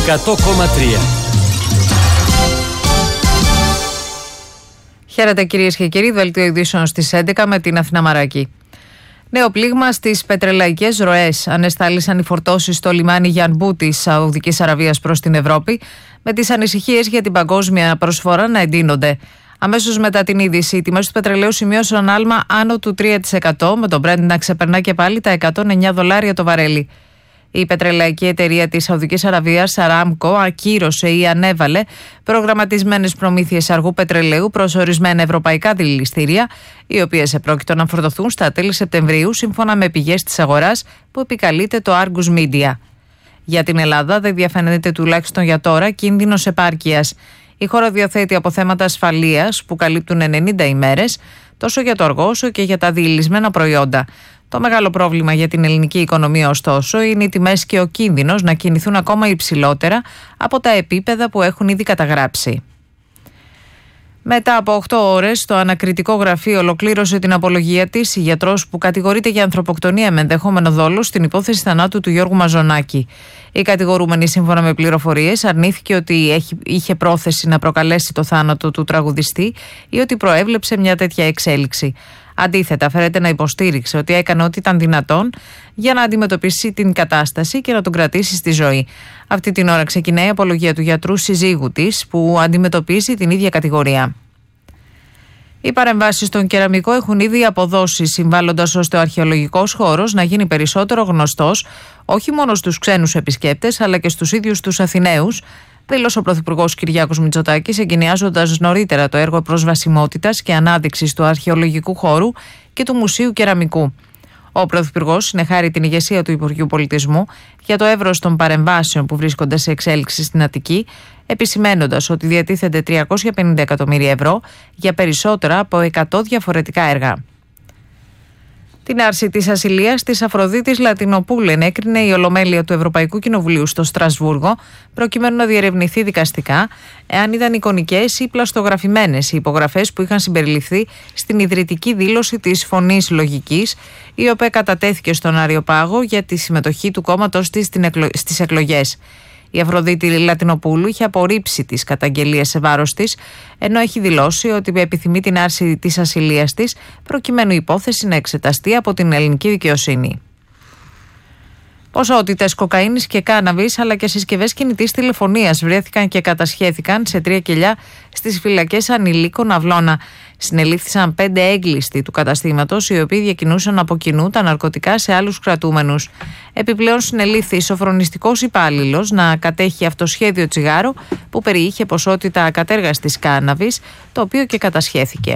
100,3. Χαίρετε κυρίες και κύριοι, δελτίο ειδήσεων στις 11 με την Αθηνά Μαράκη. Νέο πλήγμα στις πετρελαϊκές ροές. Ανεστάλησαν οι φορτώσεις στο λιμάνι Γιανμπού της Σαουδικής Αραβίας προς την Ευρώπη, με τις ανησυχίες για την παγκόσμια προσφορά να εντείνονται. Αμέσως μετά την είδηση, οι τιμές του πετρελαίου σημείωσαν άλμα άνω του 3%, με τον Brent να ξεπερνά και πάλι τα $109 το βαρέλι. Η πετρελαϊκή εταιρεία της Σαουδικής Αραβίας, Aramco, ακύρωσε ή ανέβαλε προγραμματισμένες προμήθειες αργού πετρελαίου προς ορισμένα ευρωπαϊκά δηληστήρια, οι οποίες επρόκειτο να φορτωθούν στα τέλη Σεπτεμβρίου, σύμφωνα με πηγές της αγοράς που επικαλείται το Argus Media. Για την Ελλάδα δεν διαφαίνεται τουλάχιστον για τώρα κίνδυνος επάρκειας. Η χώρα διαθέτει αποθέματα ασφαλείας που καλύπτουν 90 ημέρες, τόσο για το αργό όσο και για τα διηλυσμένα προϊόντα. Το μεγάλο πρόβλημα για την ελληνική οικονομία, ωστόσο, είναι οι τιμές και ο κίνδυνος να κινηθούν ακόμα υψηλότερα από τα επίπεδα που έχουν ήδη καταγράψει. Μετά από 8 ώρες, το ανακριτικό γραφείο ολοκλήρωσε την απολογία της. Η γιατρός που κατηγορείται για ανθρωποκτονία με ενδεχόμενο δόλο στην υπόθεση θανάτου του Γιώργου Μαζονάκη. Η κατηγορούμενη, σύμφωνα με πληροφορίες, αρνήθηκε ότι είχε πρόθεση να προκαλέσει το θάνατο του τραγουδιστή ή ότι προέβλεψε μια τέτοια εξέλιξη. Αντίθετα, φέρεται να υποστήριξε ότι έκανε ό,τι ήταν δυνατόν για να αντιμετωπίσει την κατάσταση και να τον κρατήσει στη ζωή. Αυτή την ώρα ξεκινάει η απολογία του γιατρού συζύγου της, που αντιμετωπίζει την ίδια κατηγορία. Οι παρεμβάσεις στον κεραμικό έχουν ήδη αποδώσει, συμβάλλοντας ώστε ο αρχαιολογικός χώρος να γίνει περισσότερο γνωστός όχι μόνο στους ξένους επισκέπτες αλλά και στους ίδιους τους Αθηναίους, δήλωσε ο Πρωθυπουργός Κυριάκος Μητσοτάκης, εγκαινιάζοντας νωρίτερα το έργο προσβασιμότητας και ανάδειξης του αρχαιολογικού χώρου και του Μουσείου Κεραμικού. Ο Πρωθυπουργός συνεχάρει την ηγεσία του Υπουργείου Πολιτισμού για το εύρος των παρεμβάσεων που βρίσκονται σε εξέλιξη στην Αττική, επισημένοντας ότι διατίθενται 350 εκατομμύρια ευρώ για περισσότερα από 100 διαφορετικά έργα. Την άρση της ασυλίας της Αφροδίτης Λατινοπούλου ενέκρινε η Ολομέλεια του Ευρωπαϊκού Κοινοβουλίου στο Στρασβούργο, προκειμένου να διερευνηθεί δικαστικά εάν ήταν εικονικές ή πλαστογραφημένες οι υπογραφές που είχαν συμπεριληφθεί στην ιδρυτική δήλωση της Φωνής Λογικής, η οποία κατατέθηκε στον Αριοπάγο για τη συμμετοχή του κόμματος της στις εκλογές. Η Αφροδίτη Λατινοπούλου είχε απορρίψει τις καταγγελίες σε βάρος της, ενώ έχει δηλώσει ότι επιθυμεί την άρση της ασυλίας της, προκειμένου η υπόθεση να εξεταστεί από την ελληνική δικαιοσύνη. Ποσότητες κοκαίνης και κάναβης αλλά και συσκευές κινητής τηλεφωνίας βρέθηκαν και κατασχέθηκαν σε 3 κελιά στις φυλακές ανηλίκων Αυλώνα. Συνελήφθησαν 5 έγκλειστοι του καταστήματος, οι οποίοι διακινούσαν από κοινού τα ναρκωτικά σε άλλους κρατούμενους. Επιπλέον, συνελήφθη σοφρονιστικός υπάλληλος να κατέχει αυτοσχέδιο τσιγάρο που περιείχε ποσότητα ακατέργαστης κάναβης, το οποίο και κατασχέθηκε.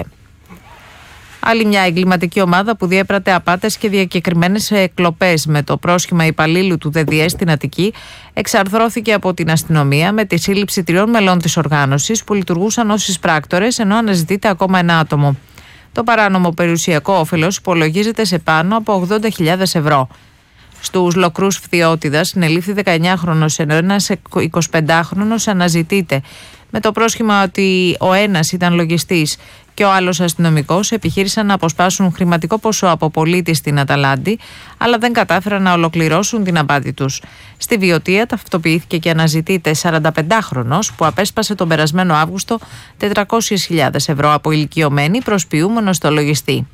Άλλη μια εγκληματική ομάδα που διέπρατε απάτες και διακεκριμένες κλοπές με το πρόσχημα υπαλλήλου του ΔΔΕ στην Αττική εξαρθρώθηκε από την αστυνομία με τη σύλληψη 3 μελών της οργάνωσης που λειτουργούσαν ως εισπράκτορες, ενώ αναζητείται ακόμα ένα άτομο. Το παράνομο περιουσιακό όφελος υπολογίζεται σε πάνω από 80.000 ευρώ. Στους Λοκρούς Φθιώτιδας συνελήφθη 19χρονος, ενώ ένας 25χρονος αναζητείται, με το πρόσχημα ότι ο ένας ήταν λογιστής και ο άλλος αστυνομικός επιχείρησαν να αποσπάσουν χρηματικό ποσό από πολίτη στην Αταλάντη, αλλά δεν κατάφεραν να ολοκληρώσουν την απάτη τους. Στη Βιωτία ταυτοποιήθηκε και αναζητείται 45χρονος που απέσπασε τον περασμένο Αύγουστο 400.000 ευρώ από ηλικιωμένη, προσποιούμενο στο λογιστή.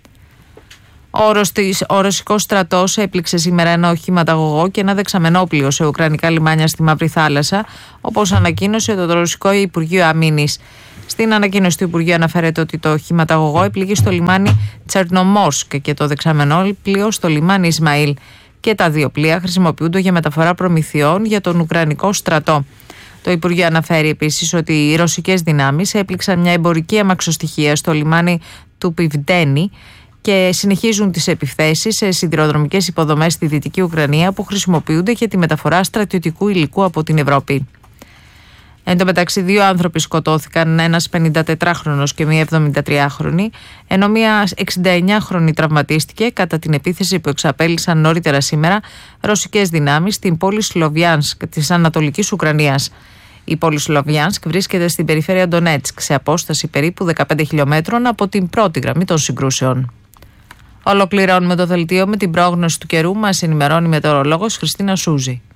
Ο Ρωσικός στρατός έπληξε σήμερα ένα οχηματαγωγό και ένα δεξαμενόπλιο σε ουκρανικά λιμάνια στη Μαύρη Θάλασσα, όπως ανακοίνωσε το Ρωσικό Υπουργείο Αμήνης. Στην ανακοίνωση του Υπουργείου αναφέρεται ότι το οχηματαγωγό έπληγε στο λιμάνι Τσερνομόρσκ και το δεξαμενόπλιο στο λιμάνι Ισμαήλ. Και τα 2 πλοία χρησιμοποιούνται για μεταφορά προμηθειών για τον Ουκρανικό στρατό. Το Υπουργείο αναφέρει επίσης ότι οι ρωσικές δυνάμεις έπληξαν μια εμπορική αμαξοστοιχεία στο λιμάνι του Πιβντένι και συνεχίζουν τις επιθέσεις σε σιδηροδρομικές υποδομές στη Δυτική Ουκρανία που χρησιμοποιούνται για τη μεταφορά στρατιωτικού υλικού από την Ευρώπη. Εν τω μεταξύ, 2 άνθρωποι σκοτώθηκαν, ένας 54χρονος και μία 73χρονη, ενώ μία 69χρονη τραυματίστηκε κατά την επίθεση που εξαπέλυσαν νωρίτερα σήμερα ρωσικές δυνάμεις στην πόλη Σλοβιάνσκ της Ανατολικής Ουκρανίας. Η πόλη Σλοβιάνσκ βρίσκεται στην περιφέρεια Ντονέτσκ, σε απόσταση περίπου 15 χιλιόμετρων από την πρώτη γραμμή των συγκρούσεων. Ολοκληρώνουμε το δελτίο με την πρόγνωση του καιρού. Μας ενημερώνει η μετεωρολόγος Χριστίνα Σούζη.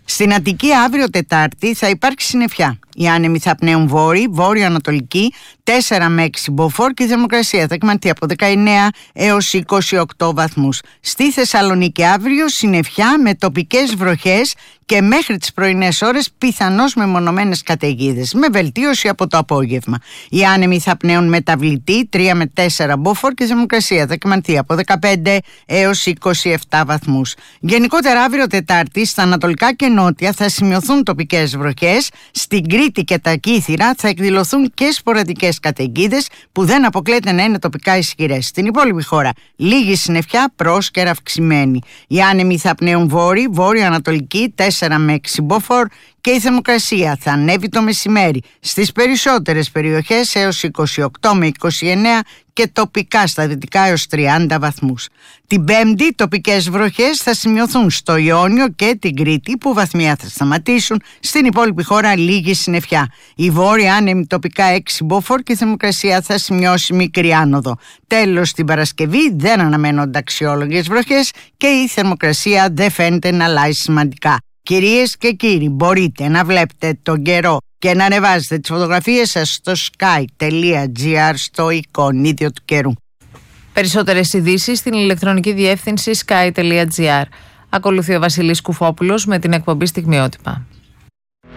Στην Αττική αύριο Τετάρτη θα υπάρξει συννεφιά. Οι άνεμοι θα πνέουν βόρειο-ανατολική 4 με 6 μποφόρ και η θερμοκρασία θα κυμανθεί από 19 έως 28 βαθμούς. Στη Θεσσαλονίκη αύριο συννεφιά με τοπικές βροχές και μέχρι τις πρωινές ώρες πιθανώς μεμονωμένες καταιγίδες, με βελτίωση από το απόγευμα. Οι άνεμοι θα πνέουν μεταβλητή 3 με 4 μποφόρ και η θερμοκρασία θα κυμανθεί από 15 έως 27 βαθμούς. Γενικότερα αύριο Τετάρτη στα ανατολικά και νότια θα σημειωθούν τοπικές βροχές, στην Κρήτη και τα Κύθυρα θα εκδηλωθούν και σποραδικές καταιγίδες που δεν αποκλείεται να είναι τοπικά ισχυρές. Στην υπόλοιπη χώρα λίγη συννεφιά, πρόσκαιρα αυξημένη. Οι άνεμοι θα πνέουν βόρειο-ανατολική 4 με 6 μποφόρ και η θερμοκρασία θα ανέβει το μεσημέρι στις περισσότερες περιοχές έως 28 με 29 και τοπικά στα δυτικά έως 30 βαθμούς. Την Πέμπτη τοπικές βροχές θα σημειωθούν στο Ιόνιο και την Κρήτη που βαθμία θα σταματήσουν, στην υπόλοιπη χώρα λίγη συννεφιά. Η βόρεια άνεμη τοπικά 6 μποφόρ και η θερμοκρασία θα σημειώσει μικρή άνοδο. Τέλος, την Παρασκευή δεν αναμένονται αξιόλογες βροχές και η θερμοκρασία δεν φαίνεται να αλλάζει σημαντικά. Κυρίες και κύριοι, μπορείτε να βλέπετε τον καιρό και να ανεβάζετε τις φωτογραφίες σας στο sky.gr στο εικονίδιο του καιρού. Περισσότερες ειδήσεις στην ηλεκτρονική διεύθυνση sky.gr. Ακολουθεί ο Βασιλής Κουφόπουλος με την εκπομπή Στιγμιότυπα.